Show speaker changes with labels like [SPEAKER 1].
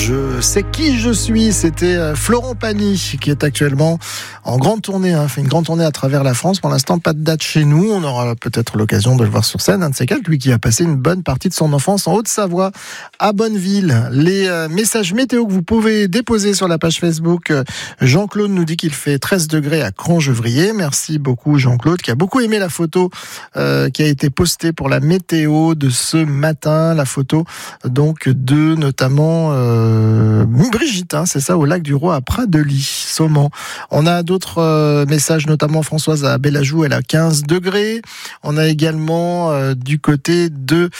[SPEAKER 1] Je sais qui je suis. C'était Florent Pagny qui est actuellement en grande tournée, fait une grande tournée à travers la France. Pour l'instant, pas de date chez nous. On aura peut-être l'occasion de le voir sur scène, un de ces quatre, lui qui a passé une bonne partie de son enfance en Haute-Savoie, à Bonneville. Les messages météo que vous pouvez déposer sur la page Facebook. Jean-Claude nous dit qu'il fait 13 degrés à Crangevrier. Merci beaucoup Jean-Claude, qui a beaucoup aimé la photo qui a été postée pour la météo de ce matin. La photo donc de notamment Brigitte, c'est ça, au lac du Roi à Prat-de-Ly, Saumon. On a d'autres messages, notamment Françoise à Bellajou, elle a 15 degrés. On a également du côté de